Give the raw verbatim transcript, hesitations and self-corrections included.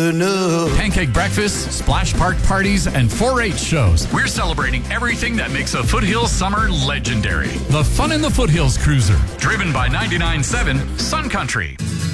enough. Pancake breakfasts, splash park parties, and four H shows. We're celebrating everything that makes a Foothills summer legendary. The Fun in the Foothills Cruiser, driven by ninety-nine point seven Sun Country.